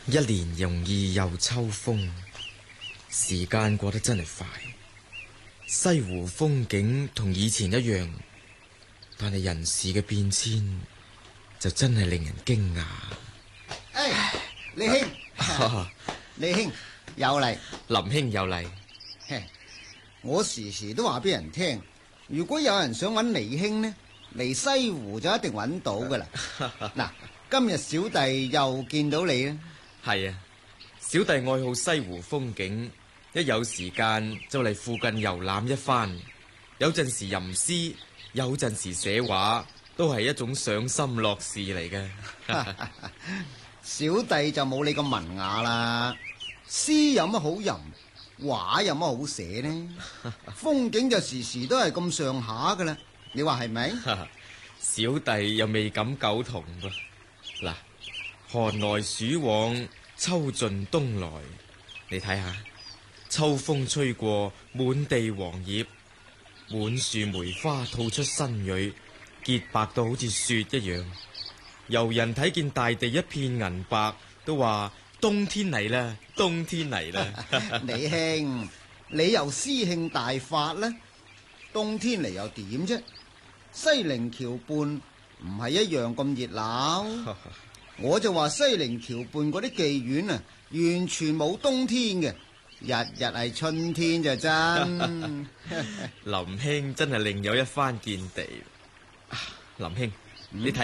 一年容易又秋風，時間過得真係快。西湖風景同以前一樣，但係人事嘅變遷就真係令人驚訝。 哎，李兄，李兄又嚟， 林兄有禮。 我時時都話俾人聽，如果有人想揾李兄呢，嚟西湖就一定揾到噶啦。嗱，今日小弟又見到你啦。 係啊，小弟愛好西湖風景，一有時間就嚟附近遊覽一番。有陣時吟詩，有陣時寫畫，都係一種賞心樂事嚟嘅。 小弟就冇你咁文雅啦，詩有乜好吟，畫有乜好寫呢？風景就時時都係咁上下噶啦，你話係咪？ 小弟又未敢苟同噃。嗱，寒來暑往，秋盡冬來，你睇下，秋風吹過，滿地黃葉，滿樹梅花吐出新蕊，潔白到好似雪一樣。遊人睇見大地一片銀白，都話冬天嚟啦，冬天嚟啦。 李兄，你又詩興大發呢？冬天嚟又點啫？西泠橋畔唔係一樣咁熱鬧？我就話西泠橋畔嗰啲妓院啊，完全冇冬天嘅，日日係春天就真。 林兄真係另有一番見地。林兄，你睇。